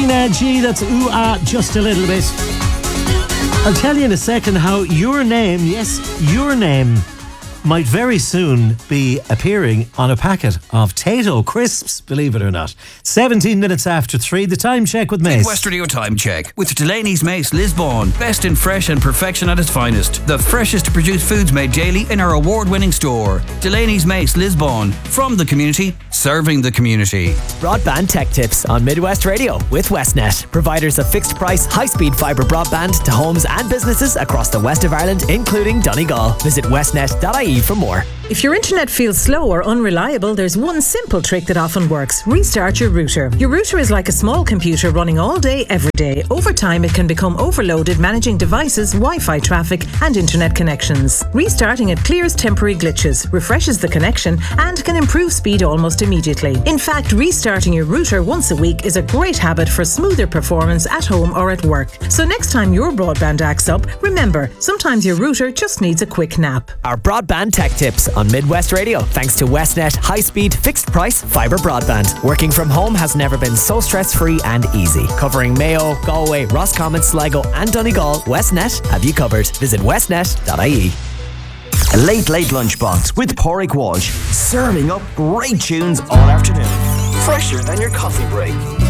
Sheena G, that's ooh ah just a little bit. I'll tell you in a second how your name, yes, your name, might very soon be appearing on a packet of Tayto crisps, believe it or not. 17 minutes after 3, the time check with Mace. West Radio time check with Delaney's Mace Lisbon. Best in fresh and perfection at its finest. The freshest produced foods made daily in our award-winning store. Delaney's Mace Lisbon. From the community, serving the community. Broadband tech tips on Midwest Radio with Westnet. Providers of fixed price, high-speed fibre broadband to homes and businesses across the west of Ireland, including Donegal. Visit westnet.ie for more. If your internet feels slow or unreliable, there's one simple trick that often works. Restart your router. Your router is like a small computer running all day, every day. Over time, it can become overloaded managing devices, Wi-Fi traffic and internet connections. Restarting it clears temporary glitches, refreshes the connection and can improve speed almost immediately. In fact, restarting your router once a week is a great habit for smoother performance at home or at work. So next time your broadband acts up, remember, sometimes your router just needs a quick nap. Our broadband tech tips on Midwest Radio, thanks to Westnet high-speed fixed price fibre broadband. Working from home has never been so stress-free and easy. Covering Mayo, Galway, Roscommon, Sligo and Donegal, Westnet have you covered. Visit westnet.ie. A late lunchbox with Pádraig Walsh, serving up great tunes all afternoon. Fresher than your coffee break.